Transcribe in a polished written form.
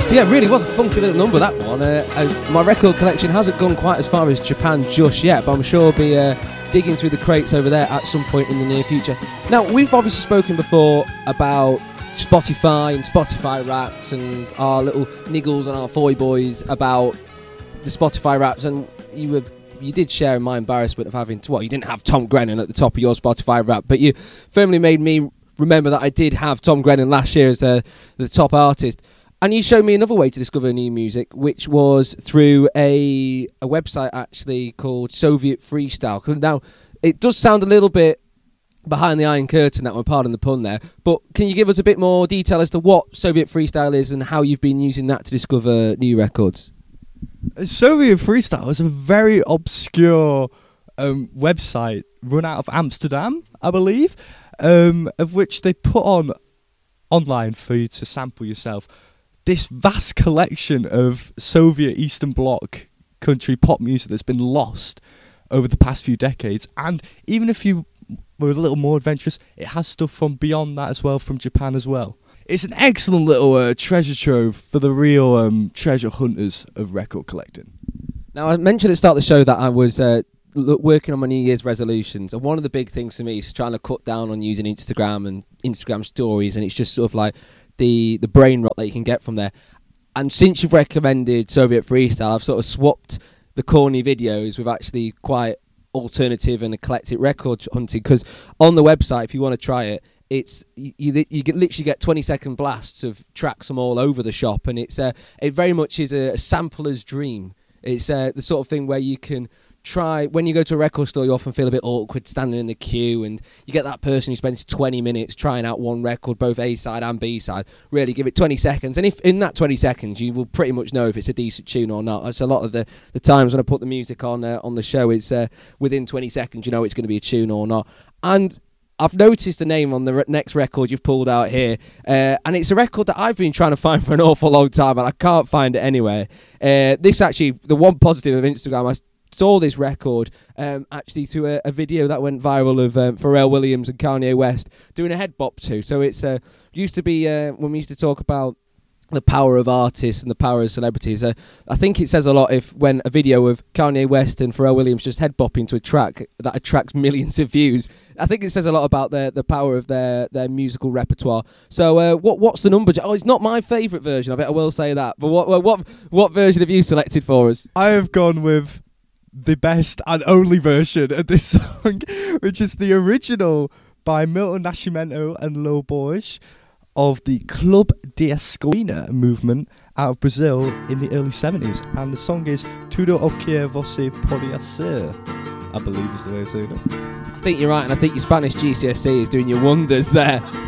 So yeah, it really was a funky little number, that one. My record collection hasn't gone quite as far as Japan just yet, but I'm sure I'll be digging through the crates over there at some point in the near future. Now, we've obviously spoken before about Spotify and Spotify Wrapped and our little niggles and our foy boys about the Spotify Wraps, and you did share in my embarrassment of having to, well, you didn't have Tom Grennan at the top of your Spotify Wrap, but you firmly made me remember that I did have Tom Grennan last year as the top artist. And you showed me another way to discover new music, which was through a website actually called Soviet Freestyle. Now, it does sound a little bit behind the Iron Curtain, that one, pardon the pun there, but can you give us a bit more detail as to what Soviet Freestyle is and how you've been using that to discover new records? Soviet Freestyle is a very obscure website run out of Amsterdam, I believe, of which they put online for you to sample yourself this vast collection of Soviet Eastern Bloc country pop music that's been lost over the past few decades. And even if you were a little more adventurous, it has stuff from beyond that as well, from Japan as well. It's an excellent little treasure trove for the real treasure hunters of record collecting. Now, I mentioned at the start of the show that I was working on my New Year's resolutions, and one of the big things for me is trying to cut down on using Instagram and Instagram stories, and it's just sort of like the brain rot that you can get from there. And since you've recommended Soviet Freestyle, I've sort of swapped the corny videos with actually quite alternative and eclectic record hunting, because on the website, if you want to try it, it's you literally get 20-second blasts of tracks from all over the shop, and it very much is a sampler's dream. It's the sort of thing where you can try, when you go to a record store, you often feel a bit awkward standing in the queue, and you get that person who spends 20 minutes trying out one record, both A-side and B-side. Really give it 20 seconds, and if in that 20 seconds you will pretty much know if it's a decent tune or not. That's a lot of the times when I put the music on the show, it's within 20 seconds you know it's going to be a tune or not. And I've noticed the name on the next record you've pulled out here, and it's a record that I've been trying to find for an awful long time, and I can't find it anywhere. This actually, the one positive of Instagram, I saw this record actually through a video that went viral of Pharrell Williams and Kanye West doing a head bop to. So it's used to be when we used to talk about the power of artists and the power of celebrities. I think it says a lot when a video of Kanye West and Pharrell Williams just head bopping to a track that attracts millions of views. I think it says a lot about the power of their musical repertoire. So what's the number? Oh, it's not my favourite version of it, I will say that. But what version have you selected for us? I have gone with the best and only version of this song, which is the original by Milton Nascimento and Lil Borges of the Club de Esquina movement out of Brazil in the early 70s. And the song is Tudo o que você pode ser, I believe is the way of saying it. I think you're right, and I think your Spanish GCSE is doing your wonders there.